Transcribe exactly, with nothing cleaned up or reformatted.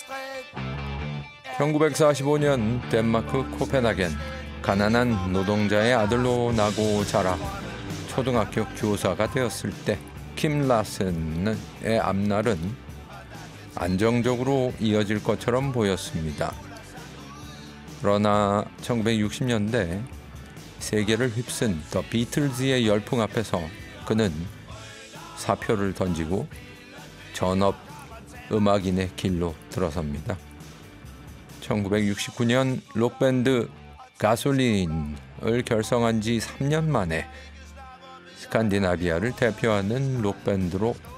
천구백사십오 년 덴마크 코펜하겐. 가난한 노동자의 아들로 나고 자라 초등학교 교사가 되었을 때 킴 라센의 앞날은 안정적으로 이어질 것처럼 보였습니다. 그러나 천구백육십 년대 세계를 휩쓴 더 비틀즈의 열풍 앞에서 그는 사표를 던지고 전업 음악인의 길로 들어섭니다. 천구백육십구 년 록밴드 가솔린을 결성한 지 삼 년 만에 스칸디나비아를 대표하는 록밴드로